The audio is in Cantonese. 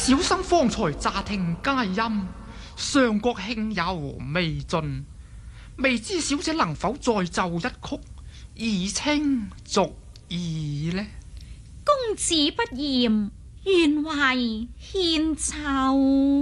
小生方才乍聽佳音，上覺興有未盡，未知小姐能否再奏一曲，以清俗意呢？ 公子不嫌，願為獻奏。